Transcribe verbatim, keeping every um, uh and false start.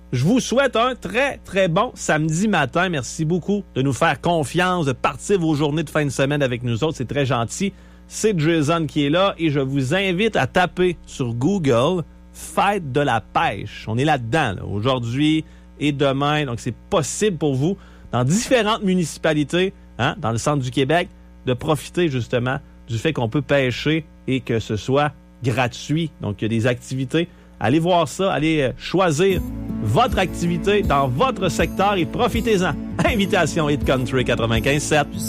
je vous souhaite un très, très bon samedi matin. Merci beaucoup de nous faire confiance, de partir vos journées de fin de semaine avec nous autres. C'est très gentil. C'est Jason qui est là et je vous invite à taper sur Google « Fête de la pêche ». On est là-dedans, là, aujourd'hui et demain. Donc, c'est possible pour vous, dans différentes municipalités, hein, dans le centre du Québec, de profiter justement du fait qu'on peut pêcher et que ce soit gratuit. Donc, il y a des activités. Allez voir ça, allez choisir votre activité dans votre secteur et profitez-en. Invitation Hit Country quatre-vingt-quinze sept.